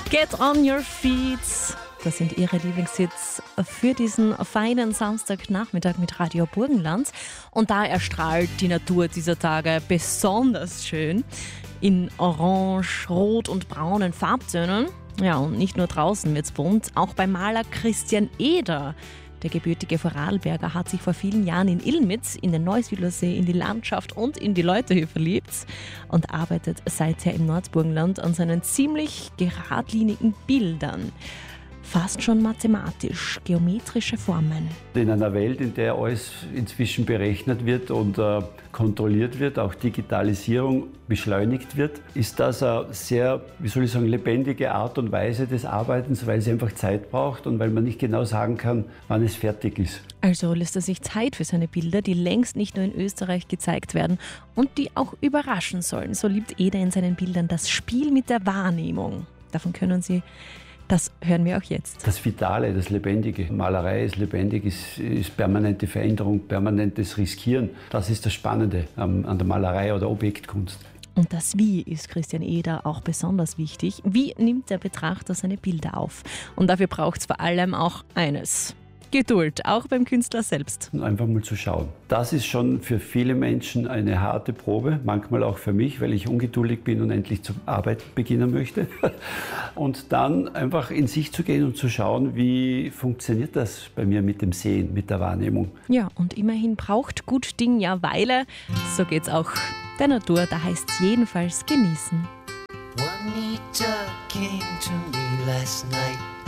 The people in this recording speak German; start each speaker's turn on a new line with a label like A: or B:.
A: Get on your feet. Das sind ihre Lieblingshits für diesen feinen Samstagnachmittag mit Radio Burgenland. Und da erstrahlt die Natur dieser Tage besonders schön in orange, rot und braunen Farbtönen. Ja, und nicht nur draußen wird's bunt, auch beim Maler Christian Eder. Der gebürtige Vorarlberger hat sich vor vielen Jahren in Illmitz, in den Neusiedlersee, in die Landschaft und in die Leute hier verliebt und arbeitet seither im Nordburgenland an seinen ziemlich geradlinigen Bildern. Fast schon mathematisch, geometrische Formen.
B: In einer Welt, in der alles inzwischen berechnet wird und kontrolliert wird, auch Digitalisierung beschleunigt wird, ist das eine sehr, lebendige Art und Weise des Arbeitens, weil sie einfach Zeit braucht und weil man nicht genau sagen kann, wann es fertig ist.
A: Also lässt er sich Zeit für seine Bilder, die längst nicht nur in Österreich gezeigt werden und die auch überraschen sollen. So liebt Eder in seinen Bildern das Spiel mit der Wahrnehmung. Davon können Sie... Das hören wir auch jetzt.
B: Das Vitale, das Lebendige. Malerei ist lebendig, ist permanente Veränderung, permanentes Riskieren. Das ist das Spannende an der Malerei oder Objektkunst.
A: Und das Wie ist Christian Eder auch besonders wichtig. Wie nimmt der Betrachter seine Bilder auf? Und dafür braucht es vor allem auch eines: Geduld, auch beim Künstler selbst.
B: Einfach mal zu schauen. Das ist schon für viele Menschen eine harte Probe, manchmal auch für mich, weil ich ungeduldig bin und endlich zum Arbeiten beginnen möchte. Und dann einfach in sich zu gehen und zu schauen, wie funktioniert das bei mir mit dem Sehen, mit der Wahrnehmung.
A: Ja, und immerhin braucht gut Ding ja Weile. So geht's auch der Natur, da heißt es jedenfalls genießen.
C: Juanita came to me last night.